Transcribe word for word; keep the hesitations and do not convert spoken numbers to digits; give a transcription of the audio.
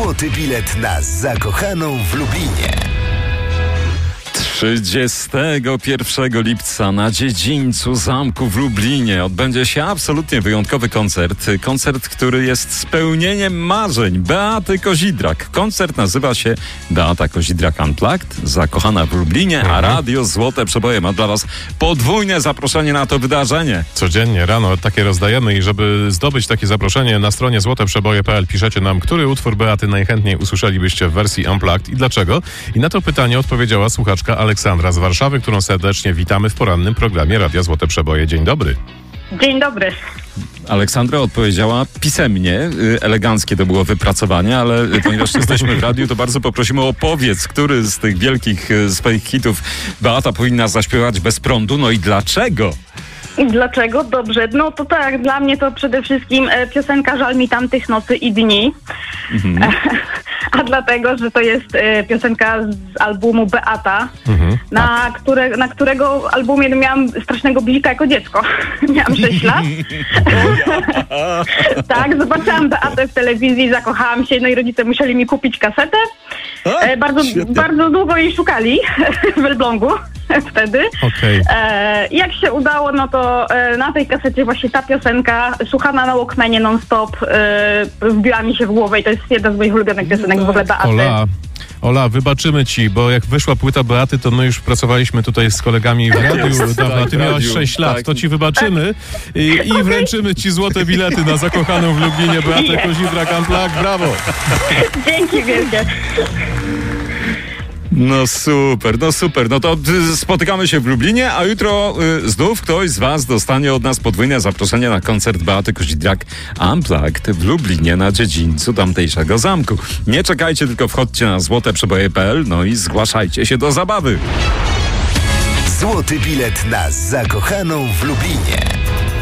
Złoty bilet na zakochaną w Lublinie. trzydziestego pierwszego lipca na dziedzińcu zamku w Lublinie odbędzie się absolutnie wyjątkowy koncert. Koncert, który jest spełnieniem marzeń Beaty Kozidrak. Koncert nazywa się Beata Kozidrak Unplugged, zakochana w Lublinie, a Radio Złote Przeboje ma dla was podwójne zaproszenie na to wydarzenie. Codziennie rano takie rozdajemy i żeby zdobyć takie zaproszenie, na stronie złote przeboje kropka p l piszecie nam, który utwór Beaty najchętniej usłyszelibyście w wersji Unplugged i dlaczego. I na to pytanie odpowiedziała słuchaczka Aleksandra z Warszawy, którą serdecznie witamy w porannym programie Radia Złote Przeboje. Dzień dobry. Dzień dobry. Aleksandra odpowiedziała pisemnie. Eleganckie to było wypracowanie, ale ponieważ jesteśmy w radiu, to bardzo poprosimy o powiedz, który z tych wielkich swoich hitów Beata powinna zaśpiewać bez prądu, no i dlaczego? Dlaczego? Dobrze. No to tak, dla mnie to przede wszystkim e, piosenka Żal mi tamtych nocy i dni. Mhm. E, a dlatego, że to jest e, piosenka z albumu Beata, mhm. na, tak. które, na którego albumie miałam strasznego bzika jako dziecko. Miałam sześć lat. Tak, zobaczyłam Beatę w telewizji, zakochałam się, no i rodzice musieli mi kupić kasetę. E, bardzo, bardzo długo jej szukali w Elblągu wtedy. Okay. E, jak się udało, no to e, na tej kasecie właśnie ta piosenka, słuchana na Walkmanie non-stop, e, wbiła mi się w głowę i to jest jedna z moich ulubionych piosenek w ogóle Beaty. Ola, Ola, wybaczymy ci, bo jak wyszła płyta Beaty, to my już pracowaliśmy tutaj z kolegami w radiu dawno, ty miałaś sześć lat, tak. To ci wybaczymy i, i wręczymy ci złote bilety na zakochaną w Lublinie Beatę Kozidrak Unplugged. Brawo! Dzięki wielkie. No super, no super. No to y, spotykamy się w Lublinie, a jutro y, znów ktoś z was dostanie od nas podwójne zaproszenie na koncert Beaty Kozidrak Unplugged w Lublinie na dziedzińcu tamtejszego zamku. Nie czekajcie, tylko wchodźcie na złote przeboje kropka p l, no i zgłaszajcie się do zabawy. Złoty bilet na zakochaną w Lublinie.